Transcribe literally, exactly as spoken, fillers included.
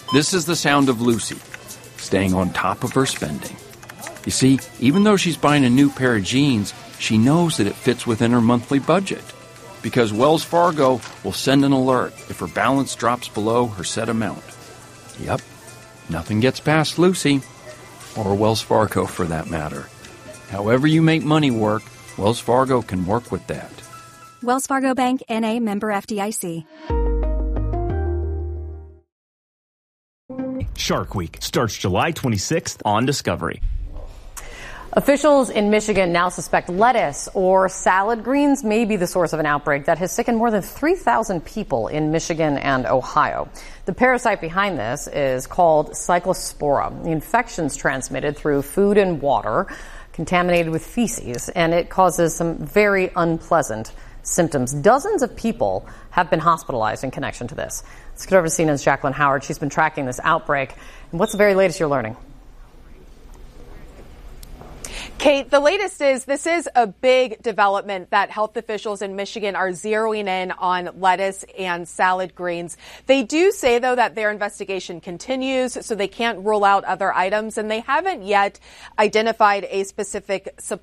This is the sound of Lucy, staying on top of her spending. You see, even though she's buying a new pair of jeans, she knows that it fits within her monthly budget. Because Wells Fargo will send an alert if her balance drops below her set amount. Yep, nothing gets past Lucy, or Wells Fargo for that matter. However you make money work, Wells Fargo can work with that. Wells Fargo Bank, N A, member F D I C. Shark Week starts July twenty-sixth on Discovery. Officials in Michigan now suspect lettuce or salad greens may be the source of an outbreak that has sickened more than three thousand people in Michigan and Ohio. The parasite behind this is called Cyclospora. The infection's transmitted through food and water, contaminated with feces, and it causes some very unpleasant symptoms. Dozens of people have been hospitalized in connection to this. Let's get over to C N N's Jacqueline Howard. She's been tracking this outbreak. And what's the very latest you're learning? Kate, the latest is this is a big development that health officials in Michigan are zeroing in on lettuce and salad greens. They do say, though, that their investigation continues, so they can't rule out other items, and they haven't yet identified a specific supply.